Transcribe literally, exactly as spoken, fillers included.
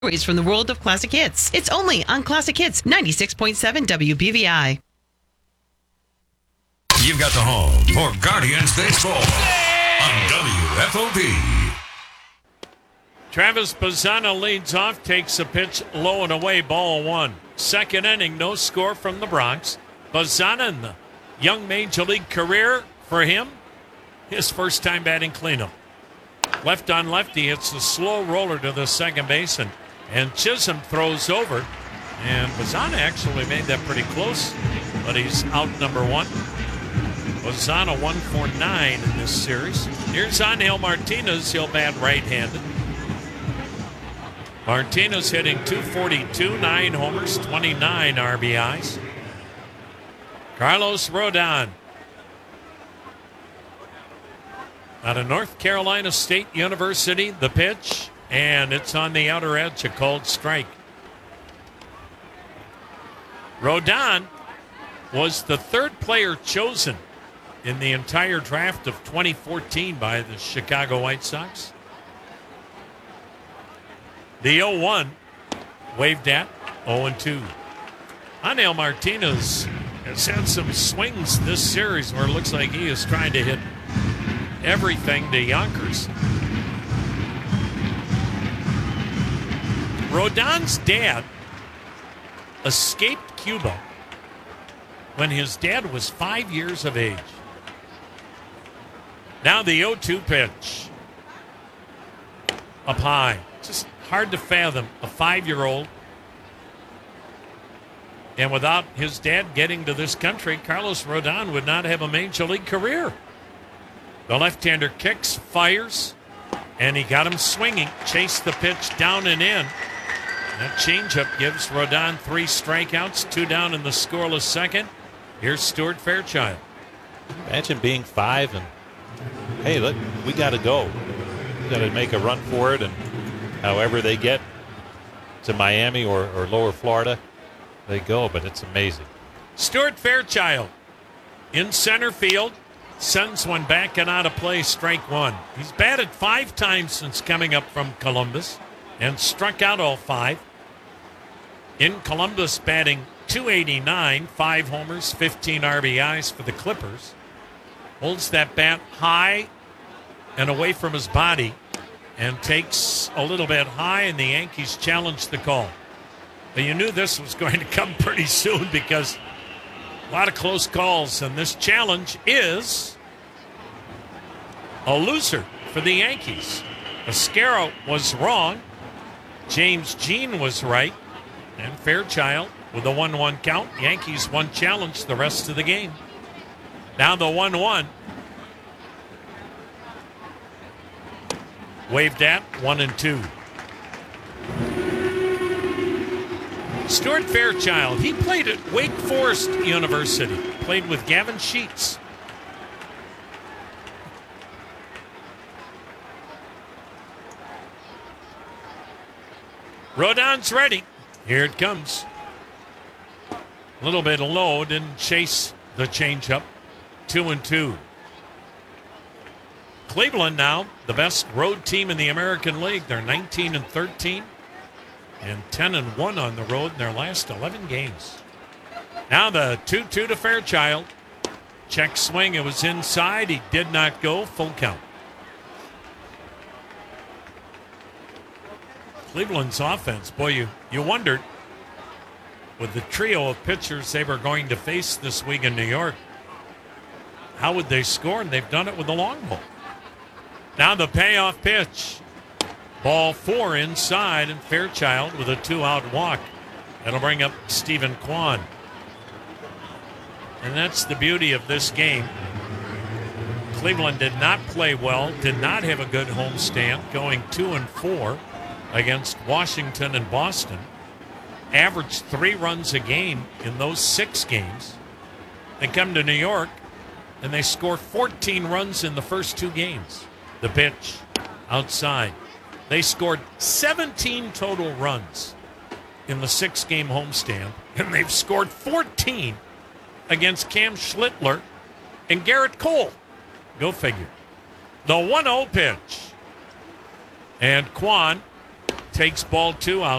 Stories from the world of classic hits. It's only on Classic Hits ninety-six point seven W B V I. You've got the home for Guardians Baseball on W F O P. Travis Bazzana leads off, takes a pitch low and away, ball one. Second inning, no score from the Bronx. Bazzana in the young major league career for him, his first time batting cleanup. Left on lefty, hits a slow roller to the second baseman, and Chisholm throws over. And Bazzana actually made that pretty close, but he's out number one. Bazzana one for nine in this series. Here's Angel Martinez. He'll bat right-handed. Martinez hitting two forty-two, nine homers, twenty-nine R B Is. Carlos Rodon out of North Carolina State University, the pitch, and it's on the outer edge, a called strike. Rodon was the third player chosen in the entire draft of twenty fourteen by the Chicago White Sox. The oh one waved at, oh and two. Angel Martinez has had some swings this series where it looks like he is trying to hit everything to Yonkers. Rodon's dad escaped Cuba when his dad was five years of age. Now the oh two pitch. Up high. Just hard to fathom a five-year-old. And without his dad getting to this country, Carlos Rodon would not have a major league career. The left-hander kicks, fires, and he got him swinging. Chased the pitch down and in. That changeup gives Rodon three strikeouts, two down in the scoreless second. Here's Stuart Fairchild. Imagine being five and, hey, look, we got to go. We got to make a run for it, and however they get to Miami or, or lower Florida, they go, but it's amazing. Stuart Fairchild in center field. Sends one back and out of play, strike one. He's batted five times since coming up from Columbus and struck out all five. In Columbus, batting two eighty-nine, five homers, fifteen R B Is for the Clippers. Holds that bat high and away from his body and takes a little bit high, and the Yankees challenge the call. But you knew this was going to come pretty soon because a lot of close calls, and this challenge is a loser for the Yankees. Oscaro was wrong. James Jean was right. And Fairchild with a one one count. Yankees one challenge the rest of the game. Now the one one. Waved at, one and two. Stuart Fairchild, he played at Wake Forest University. Played with Gavin Sheets. Rodon's ready. Here it comes. A little bit low, didn't chase the changeup. Two and two. Cleveland now, the best road team in the American League. They're nineteen and thirteen. And ten and one on the road in their last eleven games. Now the two two to Fairchild. Check swing. It was inside. He did not go. Full count. Cleveland's offense, boy, you, you wondered with the trio of pitchers they were going to face this week in New York, how would they score? And they've done it with the long ball. Now the payoff pitch. Ball four inside, and Fairchild with a two-out walk. That'll bring up Stephen Kwan. And that's the beauty of this game. Cleveland did not play well, did not have a good homestand, going two and four against Washington and Boston. Averaged three runs a game in those six games. They come to New York, and they score fourteen runs in the first two games. The pitch outside. They scored seventeen total runs in the six-game homestand, and they've scored fourteen against Cam Schlittler and Garrett Cole. Go figure. The one oh pitch. And Kwan takes ball two out.